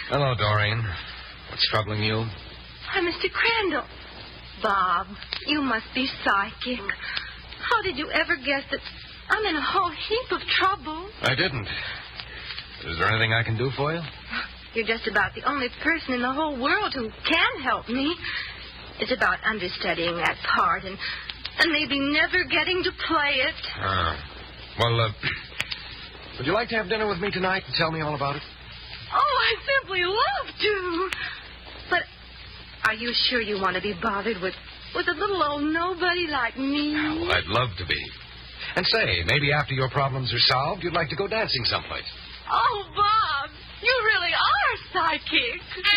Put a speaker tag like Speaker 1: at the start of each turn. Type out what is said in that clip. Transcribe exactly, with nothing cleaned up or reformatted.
Speaker 1: Hello, Doreen. What's troubling you?
Speaker 2: Why, Mister Crandall. Bob, you must be psychic. How did you ever guess that I'm in a whole heap of trouble?
Speaker 1: I didn't. Is there anything I can do for you?
Speaker 2: You're just about the only person in the whole world who can help me. It's about understudying that part and, and maybe never getting to play it.
Speaker 1: Ah. Well, uh, would you like to have dinner with me tonight and tell me all about it?
Speaker 2: Oh, I simply love to. But are you sure you want to be bothered with, with a little old nobody like me?
Speaker 1: Well, I'd love to be. And say, maybe after your problems are solved, you'd like to go dancing someplace.
Speaker 2: Oh, Bob, you really are psychic.